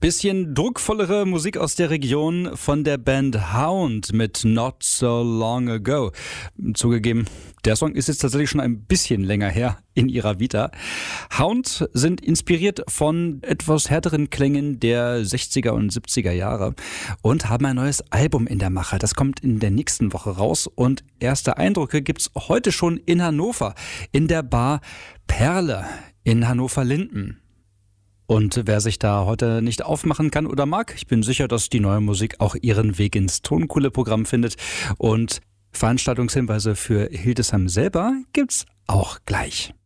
Bisschen druckvollere Musik aus der Region von der Band Hound mit Not So Long Ago. Zugegeben, der Song ist jetzt tatsächlich schon ein bisschen länger her in ihrer Vita. Hound sind inspiriert von etwas härteren Klängen der 60er und 70er Jahre und haben ein neues Album in der Mache. Das kommt in der nächsten Woche raus und erste Eindrücke gibt's heute schon in Hannover, in der Bar Perle in Hannover-Linden. Und wer sich da heute nicht aufmachen kann oder mag, ich bin sicher, dass die neue Musik auch ihren Weg ins Tonkuhle-Programm findet. Und Veranstaltungshinweise für Hildesheim selber gibt's auch gleich.